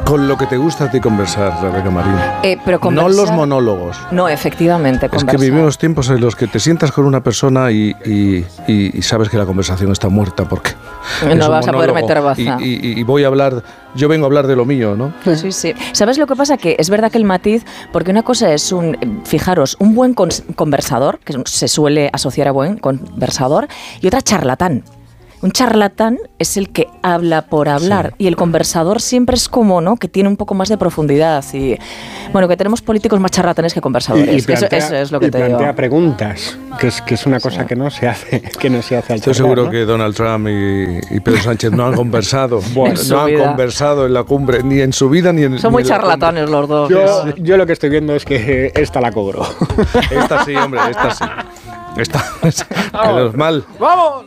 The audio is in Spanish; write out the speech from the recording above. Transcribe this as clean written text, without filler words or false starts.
Con lo que te gusta a ti conversar, Rebeca Marín. Pero conversar, no los monólogos. No, efectivamente, conversar. Es que vivimos tiempos en los que te sientas con una persona y sabes que la conversación está muerta porque no vas a poder meter baza. Y voy a hablar, yo vengo a hablar de lo mío, ¿no? Sí, sí. ¿Sabes lo que pasa? Que es verdad que el matiz, porque una cosa es fijaros, un buen conversador, que se suele asociar a buen conversador, y otra charlatán. Un charlatán es el que habla por hablar, sí. Y el conversador siempre es como, ¿no?, que tiene un poco más de profundidad y, bueno, que tenemos políticos más charlatanes que conversadores. Y plantea, eso es lo que te digo. Plantea preguntas, que es una cosa que no se hace al Estoy charlar, seguro, ¿no? Que Donald Trump y Pedro Sánchez no han conversado. No han conversado en la cumbre, ni en su vida ni en... Son muy charlatanes los dos. Yo lo que estoy viendo es que esta la cobro. Esta sí, hombre, esta sí. Esta, menos mal. ¡Vamos!